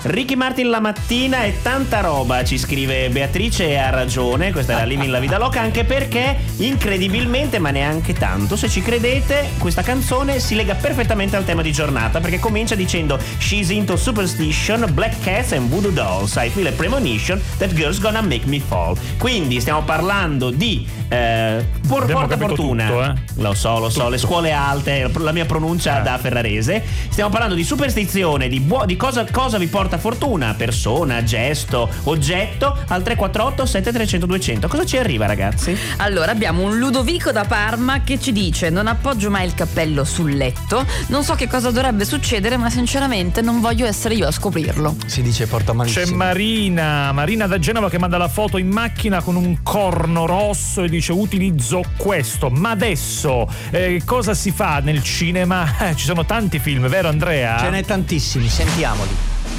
Ricky Martin la mattina è tanta roba, ci scrive Beatrice, e ha ragione, questa è la Living la Vida Loca, anche perché incredibilmente, ma neanche tanto, se ci credete, questa canzone si lega perfettamente al tema di giornata, perché comincia dicendo She's into superstition, black cats and voodoo dolls, I feel a premonition that girl's gonna make me fall. Quindi stiamo parlando di porta fortuna tutto, lo so, tutto. Le scuole alte, la mia pronuncia da ferrarese. Stiamo parlando di superstizione, di cosa vi porta fortuna, persona, gesto, oggetto, al 348 7300 200. Cosa ci arriva, ragazzi? Allora abbiamo un Ludovico da Parma che ci dice: non appoggio mai il cappello sul letto, non so che cosa dovrebbe succedere, ma sinceramente non voglio essere io a scoprirlo. Si dice porta malissimo. C'è Marina da Genova che manda la foto in macchina con un corno rosso e dice utilizzo questo. Ma adesso cosa si fa nel cinema? Ci sono tanti film, vero Andrea? Ce n'è tantissimi, sentiamoli.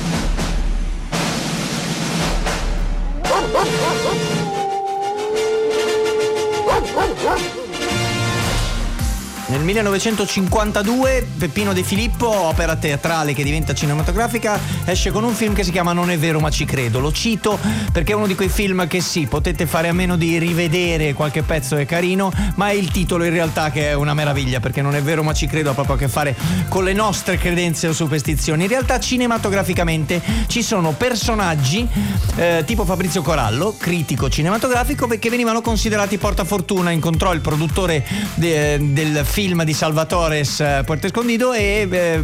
Nel 1952 Peppino De Filippo, opera teatrale che diventa cinematografica, esce con un film che si chiama Non è vero ma ci credo. Lo cito perché è uno di quei film che sì, potete fare a meno di rivedere, qualche pezzo è carino, ma è il titolo in realtà che è una meraviglia, perché Non è vero ma ci credo ha proprio a che fare con le nostre credenze o superstizioni. In realtà cinematograficamente ci sono personaggi tipo Fabrizio Corallo, critico cinematografico, che venivano considerati portafortuna. Incontrò il produttore del film di Salvatore Puerto Escondido e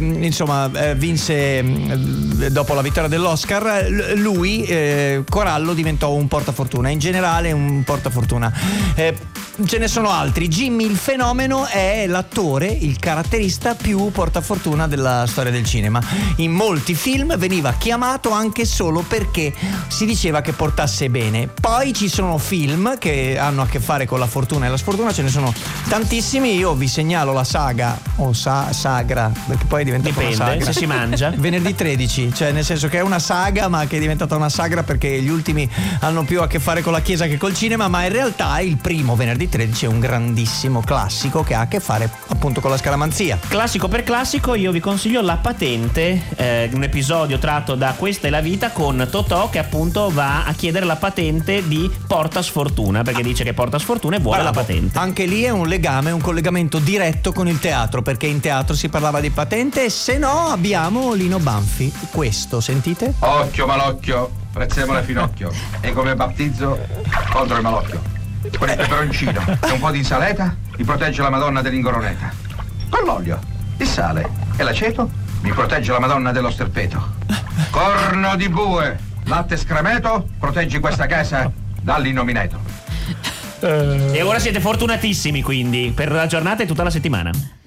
vinse dopo la vittoria dell'Oscar. Lui Corallo diventò un portafortuna, in generale un portafortuna. Ce ne sono altri. Jimmy il Fenomeno è l'attore, il caratterista più portafortuna della storia del cinema. In molti film veniva chiamato anche solo perché si diceva che portasse bene. Poi ci sono film che hanno a che fare con la fortuna e la sfortuna, ce ne sono tantissimi. Io vi segnalo la saga o sagra, perché poi è diventata una saga. Se si mangia. Venerdì 13, cioè nel senso che è una saga ma che è diventata una sagra perché gli ultimi hanno più a che fare con la chiesa che col cinema, ma in realtà il primo Venerdì 13 è un grandissimo classico che ha a che fare appunto con la scaramanzia. Classico per classico, io vi consiglio La Patente, un episodio tratto da Questa è la vita con Totò che appunto va a chiedere la patente di porta sfortuna, perché dice che porta sfortuna e vuole la patente. Anche lì è un legame, un collegamento diretto con il teatro, perché in teatro si parlava di patente, e se no abbiamo Lino Banfi. Questo, sentite? Occhio malocchio, prezzemolo finocchio, e come battizzo contro il malocchio. Con il peperoncino e un po' di insalata mi protegge la Madonna dell'Ingoroneta. Con l'olio, il sale e l'aceto mi protegge la Madonna dello Sterpeto. Corno di bue, latte scremeto, proteggi questa casa dall'innomineto. E ora siete fortunatissimi, quindi, per la giornata e tutta la settimana.